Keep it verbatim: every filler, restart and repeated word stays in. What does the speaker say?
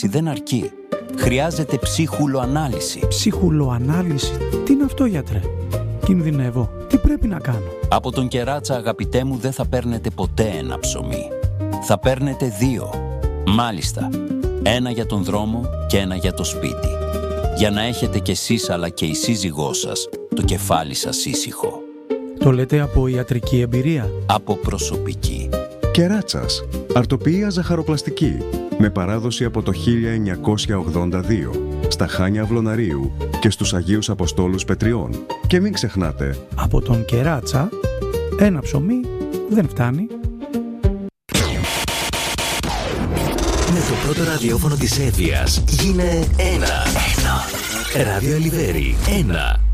ανάλυση δεν αρκεί. Χρειάζεται ψυχουλοανάλυση. Ψυχουλοανάλυση? Τι είναι αυτό, γιατρέ? Κινδυνεύω. Τι πρέπει να κάνω? Από τον Κεράτσα, αγαπητέ μου, δεν θα παίρνετε ποτέ ένα ψωμί. Θα παίρνετε δύο. Μάλιστα. Ένα για τον δρόμο και ένα για το σπίτι. Για να έχετε κι εσείς αλλά και η σύζυγός σας το κεφάλι σας ήσυχο. Το λέτε από ιατρική εμπειρία? Από προσωπική. Κεράτσας. Αρτοποιία ζαχαροπλαστική. Με παράδοση από το χίλια εννιακόσια ογδόντα δύο. Στα Χάνια Αυλωναρίου και στους Αγίους Αποστόλους Πετριών. Και μην ξεχνάτε, από τον Κεράτσα ένα ψωμί δεν φτάνει. Με το πρώτο ραδιόφωνο της Εύβοιας γίνε ένα. Ένα. Ράδιο Ελιβέρι. Ένα.